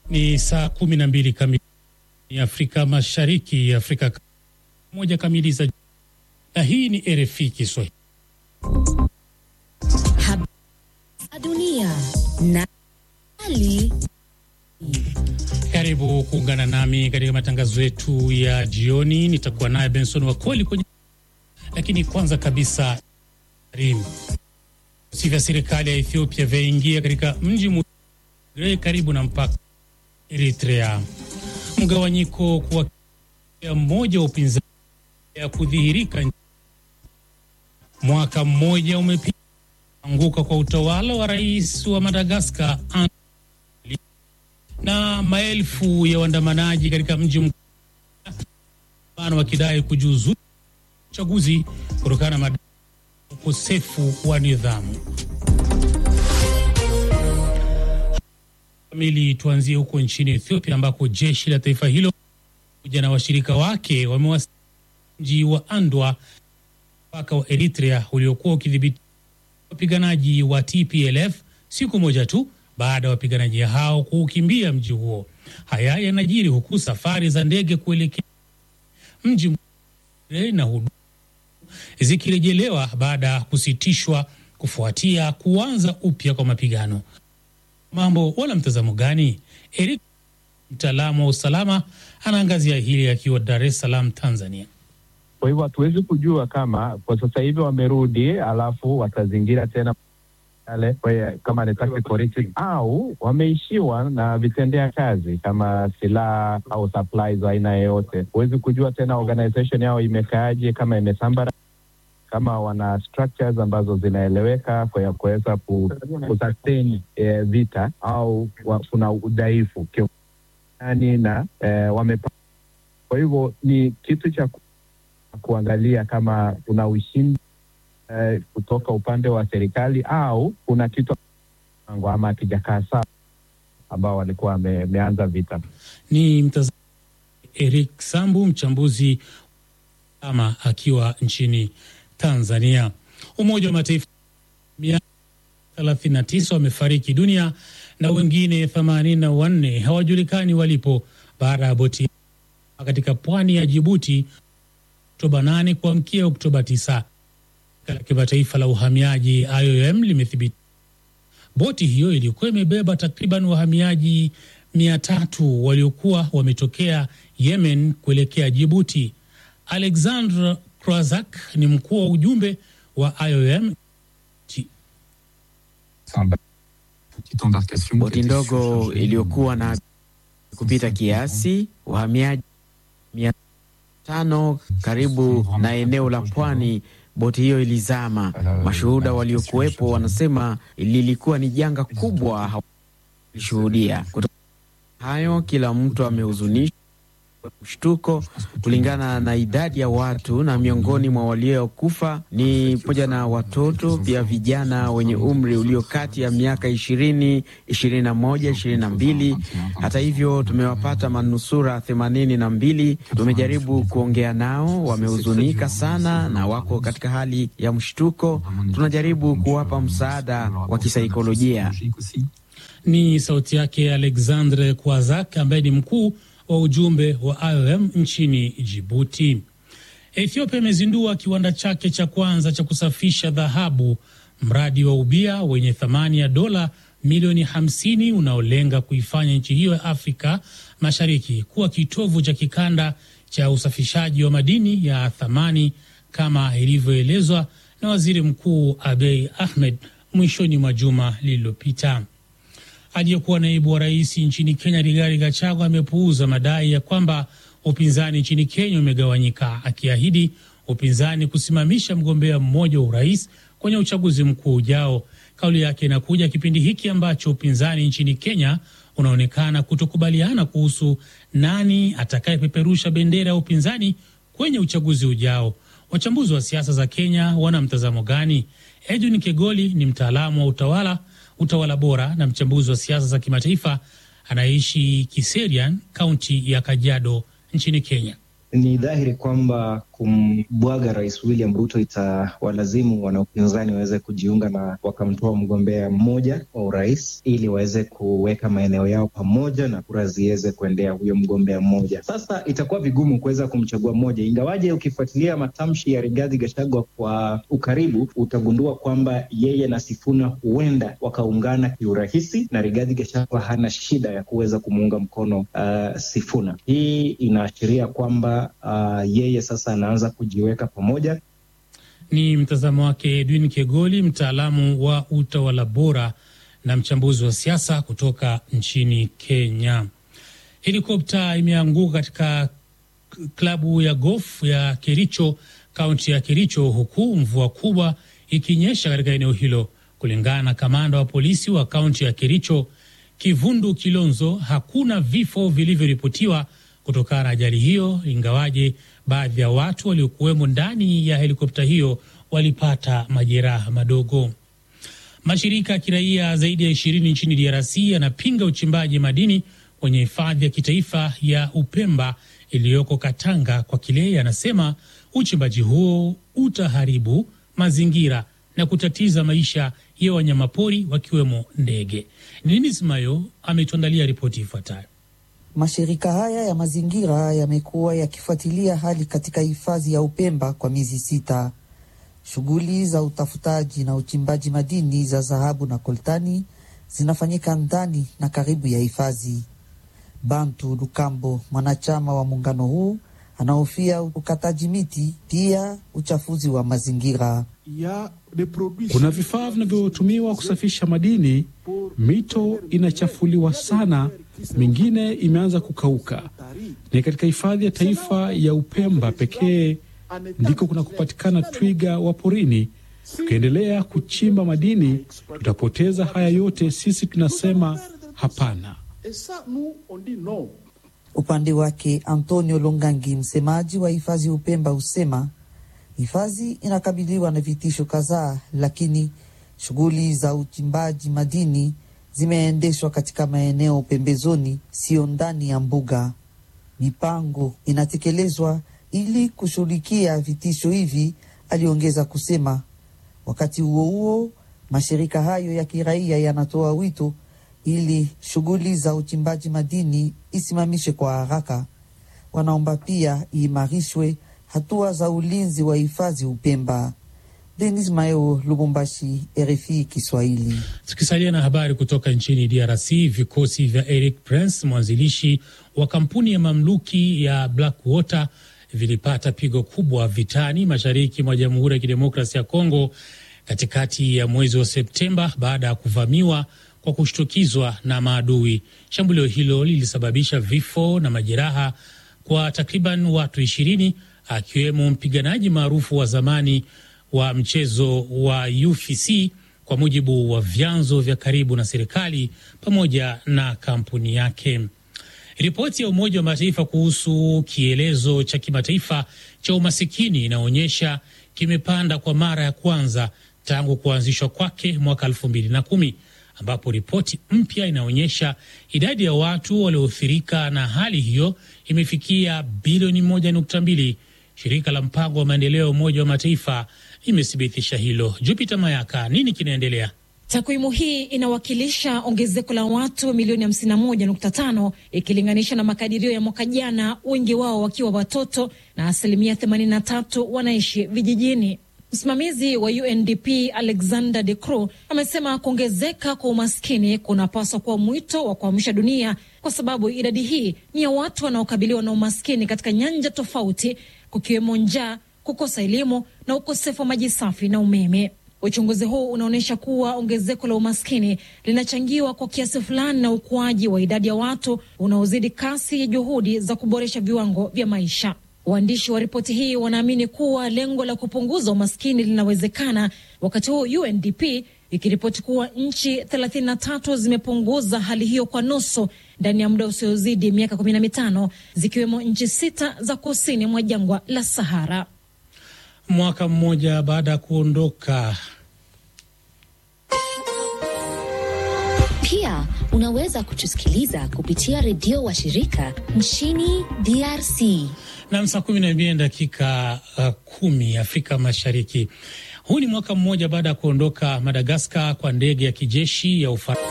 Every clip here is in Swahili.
Ni saa 12 kamili Afrika Mashariki, Afrika moja kamili za, na hii ni RFI Kiswahili. Dunia na hali. Karibu kuungana nami katika matangazo yetu ya jioni. Nitakuwa naye Benson Wakoli kwenye, lakini kwanza kabisa vya serikali ya Ethiopia vyaingia katika mji karibu na mpaka Eritrea. Mgawanyiko kwa mmoja wa upinzani ya kudhihirika. Mwaka mmoja umepita anguka kwa utawala wa rais wa Madagascar, na maelfu ya waandamanaji katika mji mkuu wakidai kujiuzulu uchaguzi kutokana na ukosefu wa nidhamu. Kamili tuanzie huko nchini Ethiopia ambako jeshi la taifa hilo pamoja na washirika wake wamewasili mji wa Andwa mpaka wa Eritrea uliokuwa ukidhibiti wapiganaji wa TPLF siku moja tu baada ya wapiganaji hao kukimbia mji huo. Haya yanajiri huku safari za ndege kuelekea mji na huduma zikirejelewa baada ya kusitishwa kufuatia kuanza upya kwa mapigano. Mambo wala mtazamo gani? Eric, mtaalamu wa usalama, anaangazia hili akiwa Dar es Salaam, Tanzania. Kwa hivyo hatuwezi kujua kama kwa sasa hivi wamerudi alafu watazingira tena yale kama ni tactical retreat au wameishiwa na vitendea kazi kama silaha au supplies aina yoyote. Huwezi kujua tena organization yao imekaaje, kama imesambara, kama wana structures ambazo zinaeleweka kwa kuweza kusustain vita au kuna udhaifu kiani na kwa hivyo ni kitu cha kuangalia kama kuna ushindi kutoka upande wa serikali au kuna kitu ama kijakaa sawa ambao walikuwa wameanza vita. Ni mtazamo Eric Sambu, mchambuzi ama akiwa nchini Tanzania. Umoja wa Mataifa 39 wamefariki dunia na wengine 84 hawajulikani walipo baada ya boti katika pwani ya Djibouti Oktoba 8 kuamkia Oktoba 9. Kimataifa la uhamiaji IOM limethibiti boti hiyo ilikuwa imebeba takriban wahamiaji 300 waliokuwa wametokea Yemen kuelekea Djibouti. Alexandre Krozak ni mkuu wa ujumbe wa IOM. Boti ndogo iliyokuwa na kupita kiasi wahamiaji 500 karibu na eneo la pwani. Boti hiyo ilizama. Mashuhuda waliokuwepo wanasema lilikuwa ni janga kubwa alishuhudia. Kutoka hayo kila mtu amehuzunishwa mshtuko kulingana na idadi ya watu, na miongoni mwa waliokufa ni pamoja na watoto, pia vijana wenye umri ulio kati ya miaka 20, 21, 22. Hata hivyo tumewapata manusura 82. Tumejaribu kuongea nao, wamehuzunika sana na wako katika hali ya mshtuko. Tunajaribu kuwapa msaada wa kisaikolojia. Ni sauti yake Alexandre Kwazak ambaye ni mkuu wa ujumbe wa IOM nchini Djibouti. Ethiopia imezindua kiwanda chake cha kwanza cha kusafisha dhahabu, mradi wa ubia wenye thamani ya dola milioni 50 unaolenga kuifanya nchi hiyo ya Afrika Mashariki kuwa kitovu cha kikanda cha usafishaji wa madini ya thamani kama ilivyoelezwa na Waziri Mkuu Abiy Ahmed mwishoni mwa juma lililopita. Aliyekuwa naibu wa rais nchini Kenya Rigathi Gachagua amepuuza madai ya kwamba upinzani nchini Kenya umegawanyika, akiahidi upinzani kusimamisha mgombea mmoja wa urais kwenye uchaguzi mkuu ujao. Kauli yake inakuja kipindi hiki ambacho upinzani nchini Kenya unaonekana kutokubaliana kuhusu nani atakayepeperusha bendera ya upinzani kwenye uchaguzi ujao. Wachambuzi wa siasa za Kenya wana mtazamo gani? Edwin Kegoli ni mtaalamu wa utawala bora na mchambuzi wa siasa za kimataifa, anaishi Kiserian, kaunti ya Kajiado nchini Kenya. Ni dhahiri kwamba kumbwaga Rais William Ruto itawalazimu wanaupinzani waweze kujiunga na wakamtoa mgombea mmoja wa urais ili waweze kuweka maeneo yao pamoja na kura ziweze kuendea huyo mgombea mmoja. Sasa itakuwa vigumu kuweza kumchagua mmoja, ingawaje ukifuatilia matamshi ya Rigathi Gachagua kwa ukaribu utagundua kwamba yeye na Sifuna huenda wakaungana kiurahisi, na Rigathi Gachagua hana shida ya kuweza kumuunga mkono Sifuna. Hii inaashiria kwamba yeye sasa anaanza kujiweka pamoja. Ni mtazamo wake Edwin Kegoli, mtaalamu wa utawala bora na mchambuzi wa siasa kutoka nchini Kenya. Helikopta imeanguka katika klabu ya golf ya Kericho, kaunti ya Kericho, huku mvua kubwa ikinyesha katika eneo hilo. Kulingana na kamanda wa polisi wa kaunti ya Kericho, Kivundu Kilonzo, hakuna vifo vilivyoripotiwa kutokana na ajali hiyo, ingawaje baadhi ya watu waliokuwemo ndani ya helikopta hiyo walipata majeraha madogo. Mashirika ya kiraia zaidi ya 20 nchini DRC yanapinga uchimbaji madini kwenye hifadhi ya kitaifa ya Upemba iliyoko Katanga, kwa kile yanasema uchimbaji huo utaharibu mazingira na kutatiza maisha ya wanyamapori wakiwemo ndege. Nini Simayo ametuandalia ripoti ifuatayo. Mashirika haya ya mazingira yamekuwa yakifuatilia hali katika hifadhi ya Upemba kwa miezi 6. Shughuli za utafutaji na uchimbaji madini za dhahabu na koltani zinafanyika ndani na karibu ya hifadhi. Bantu Lukambo, mwanachama wa muungano huu, anahofia ukataji miti, pia uchafuzi wa mazingira. Kuna vifaa vinavyotumiwa kusafisha madini, mito inachafuliwa sana, mingine imeanza kukauka. Ni katika hifadhi ya taifa ya Upemba pekee ndiko kuna kupatikana twiga wa porini. Tukiendelea kuchimba madini, tutapoteza haya yote. Sisi tunasema hapana. Upande wake Antonio Longangi, msemaji wa hifadhi Upemba, husema hifadhi inakabiliwa na vitisho kadhaa, lakini shughuli za uchimbaji madini zimeendeshwa katika maeneo pembezoni, sio ndani ya mbuga. Mipango inatekelezwa ili kushughulikia vitisho hivi, aliongeza kusema. Wakati huo huo, mashirika hayo ya kiraia yanatoa wito ili shughuli za uchimbaji madini isimamishwe kwa haraka. Wanaomba pia imarishwe hatua za ulinzi wa hifadhi Upemba. Denis Mayo, Lubumbashi, RFI Kiswahili. Tukisalia na habari kutoka nchini DRC, vikosi vya Eric Prince, mwanzilishi wa kampuni ya mamluki ya Blackwater, vilipata pigo kubwa vitani mashariki mwa Jamhuri ya Kidemokrasia ya Kongo katikati ya mwezi wa Septemba baada ya kuvamiwa kwa kushtukizwa na maadui. Shambulio hilo lilisababisha vifo na majeraha kwa takriban watu 20, akiwemo mpiganaji maarufu wa zamani wa mchezo wa UFC, kwa mujibu wa vyanzo vya karibu na serikali pamoja na kampuni yake. Ripoti ya Umoja wa Mataifa kuhusu kielezo cha kimataifa cha umasikini inaonyesha kimepanda kwa mara ya kwanza tangu kuanzishwa kwake mwaka 2010, ambapo ripoti mpya inaonyesha idadi ya watu walioathirika na hali hiyo imefikia bilioni 1.2. Shirika la mpango wa maendeleo ya Umoja wa Mataifa imethibitisha hilo. Jupiter Mayaka, nini kinaendelea? Takwimu hii inawakilisha ongezeko la watu milioni 51.5 ikilinganisha na makadirio ya mwaka jana, wengi wao wakiwa watoto na asilimia 83 wanaishi vijijini. Msimamizi wa UNDP Alexander De Croo amesema kuongezeka kwa umaskini kunapaswa kuwa mwito wa kuamsha dunia, kwa sababu idadi hii ni ya watu wanaokabiliwa na umaskini katika nyanja tofauti, kukiwemo njaa, kukosa elimu na ukosefu wa maji safi na umeme. Uchunguzi huu unaonyesha kuwa ongezeko la umaskini linachangiwa kwa kiasi fulani na ukuaji wa idadi ya watu unaozidi kasi ya juhudi za kuboresha viwango vya maisha. Waandishi wa ripoti hii wanaamini kuwa lengo la kupunguza umaskini linawezekana, wakati huu UNDP ikiripoti kuwa nchi 33 zimepunguza hali hiyo kwa nusu ndani ya muda usiozidi miaka 15, zikiwemo nchi 6 za kusini mwa jangwa la Sahara. Mwaka mmoja baada ya kuondoka Pia unaweza kutusikiliza kupitia redio wa shirika nchini DRC. Na saa 12 dakika 10 Afrika Mashariki. Huu ni mwaka mmoja baada ya kuondoka Madagaskar kwa ndege ya kijeshi ya Ufaransa.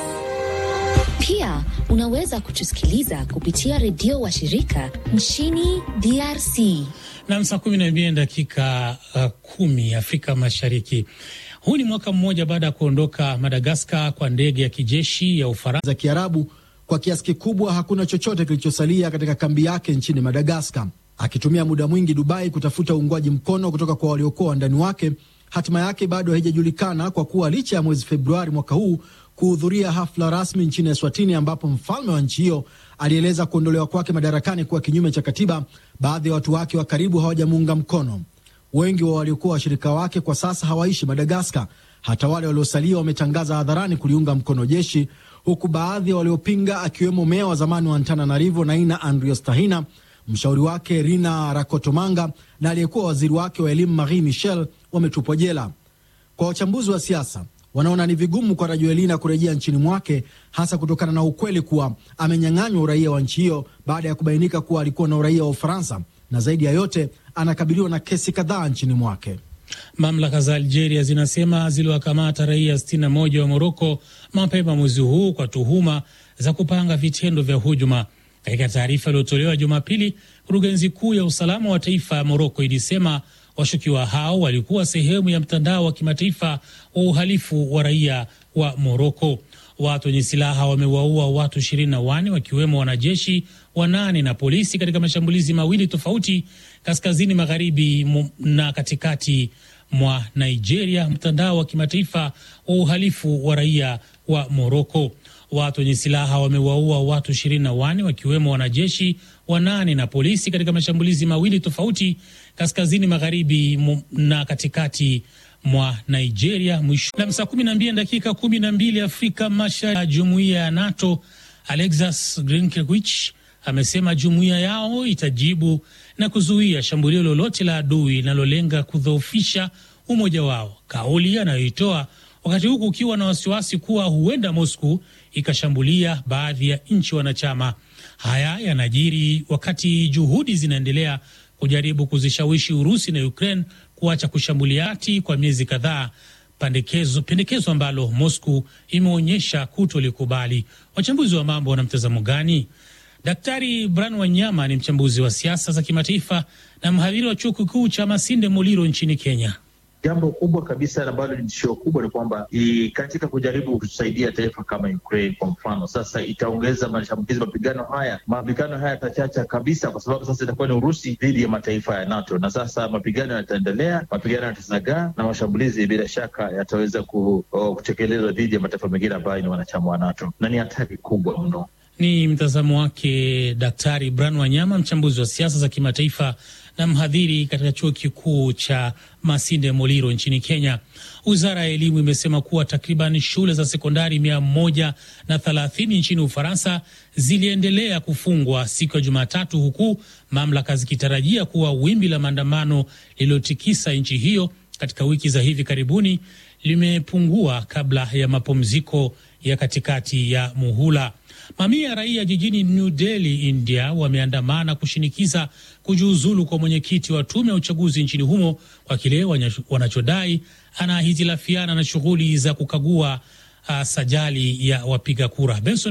Pia unaweza kutusikiliza kupitia redio wa shirika nchini DRC. Na saa 12 dakika 10 Afrika Mashariki. Huu ni mwaka mmoja baada ya kuondoka Madagaskar kwa ndege ya kijeshi ya Ufaransa. Za Kiarabu, kwa kiasi kikubwa hakuna chochote kilichosalia katika kambi yake nchini Madagaskar. Akitumia muda mwingi Dubai kutafuta uungwaji mkono kutoka kwa waliokuwa wandani wake, hatima yake bado haijajulikana, kwa kuwa licha ya mwezi Februari mwaka huu kuhudhuria hafla rasmi nchini Eswatini ambapo mfalme wa nchi hiyo alieleza kuondolewa kwake madarakani kuwa kinyume cha katiba, baadhi ya watu wake wa karibu hawajamuunga mkono. Wengi wa waliokuwa washirika wake kwa sasa hawaishi Madagaskar. Hata wale waliosalia wametangaza hadharani kuliunga mkono jeshi, huku baadhi ya waliopinga, akiwemo meya wa zamani wa Antananarivo Naina Andriostahina, mshauri wake Rina Rakotomanga na aliyekuwa waziri wake wa elimu Marie Michel wametupwa jela. Kwa wachambuzi wa siasa, wanaona ni vigumu kwa Rajoelina kurejea nchini mwake, hasa kutokana na ukweli kuwa amenyang'anywa uraia wa nchi hiyo baada ya kubainika kuwa alikuwa na uraia wa Ufaransa, na zaidi ya yote anakabiliwa na kesi kadhaa nchini mwake. Mamlaka za Algeria zinasema ziliwakamata raia 61 wa Moroko mapema mwezi huu kwa tuhuma za kupanga vitendo vya hujuma. Katika taarifa iliyotolewa Jumapili, kurugenzi kuu ya usalama wa taifa ya Moroko ilisema washukiwa hao walikuwa sehemu ya mtandao wa kimataifa wa uhalifu wa raia wa Moroko. Watu wenye silaha wamewaua watu 24 wakiwemo wanajeshi 8 na polisi katika mashambulizi mawili tofauti kaskazini magharibi na katikati mwa Nigeria, mtandao wa kimataifa wa uhalifu wa raia wa Moroko. Watu wenye silaha wamewaua watu 24 wakiwemo wanajeshi 8 na polisi katika mashambulizi mawili tofauti kaskazini magharibi na katikati mwa Nigeria. Mwisho na saa 12 dakika 12 Afrika Mashariki. Jumuiya ya NATO Alexis Grinkewich amesema jumuiya yao itajibu na kuzuia shambulio lolote la adui linalolenga kudhoofisha umoja wao, kauli anayoitoa wakati huu ukiwa na wasiwasi kuwa huenda Moscow ikashambulia baadhi ya nchi wanachama. Haya yanajiri wakati juhudi zinaendelea kujaribu kuzishawishi Urusi na Ukraine kuacha kushambuliati kwa miezi kadhaa, pendekezo ambalo Moscow imeonyesha kutolikubali. Wachambuzi wa mambo wana mtazamo gani? Daktari Brian Wanyama ni mchambuzi wa siasa za kimataifa na mhadhiri wa chuo kikuu cha Masinde Muliro nchini Kenya. Jambo kubwa kabisa ambalo ni tishio kubwa ni kwamba katika kujaribu kusaidia taifa kama Ukraine kwa mfano, sasa itaongeza mashambulizi. Mapigano haya yatachacha kabisa, kwa sababu sasa itakuwa ni Urusi dhidi ya mataifa ya NATO, na sasa mapigano yataendelea, mapigano yatazagaa, na mashambulizi bila shaka yataweza kutekelezwa dhidi ya mataifa mengine ambayo ni wanachama wa NATO, na ni hatari kubwa mno. Ni mtazamo wake Daktari Brian Wanyama, mchambuzi wa siasa za kimataifa na mhadhiri katika chuo kikuu cha Masinde Muliro nchini Kenya. Wizara ya elimu imesema kuwa takriban shule za sekondari 130 nchini Ufaransa ziliendelea kufungwa siku ya Jumatatu, huku mamlaka zikitarajia kuwa wimbi la maandamano lililotikisa nchi hiyo katika wiki za hivi karibuni limepungua kabla ya mapumziko ya katikati ya muhula. Mamia ya raia jijini New Delhi, India, wameandamana kushinikiza kujiuzulu kwa mwenyekiti wa tume ya uchaguzi nchini humo kwa kile wanachodai anahitilafiana na shughuli za kukagua sajali ya wapiga kura. Benson